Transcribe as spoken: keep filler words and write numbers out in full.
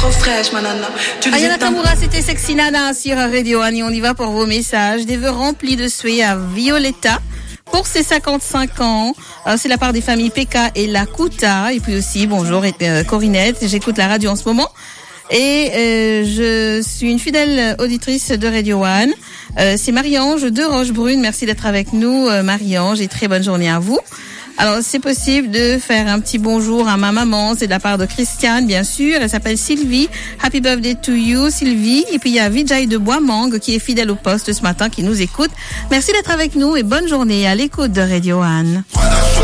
trop fraîche, ma nana. Tu les Ayana éteins. Kamura, c'était Sexy Nana sur Radio One et on y va pour vos messages. Des vœux remplis de souhaits à Violetta pour ses cinquante-cinq ans. Euh, c'est la part des familles P K et Lakuta. Et puis aussi, bonjour euh, Corinette, j'écoute la radio en ce moment. Et euh, je suis une fidèle auditrice de Radio One. Euh, c'est Marie-Ange de Rochebrune. Merci d'être avec nous, euh, Marie-Ange, et très bonne journée à vous. Alors, c'est possible de faire un petit bonjour à ma maman. C'est de la part de Christiane, bien sûr. Elle s'appelle Sylvie. Happy birthday to you, Sylvie. Et puis, il y a Vijay de Bois-Mangue qui est fidèle au poste ce matin, qui nous écoute. Merci d'être avec nous et bonne journée à l'écoute de Radio One.